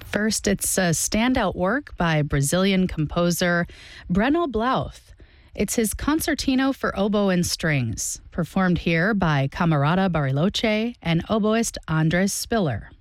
First, it's a standout work by Brazilian composer Breno Blauth. It's his concertino for oboe and strings, performed here by Camerata Bariloche and oboist Andres Spiller.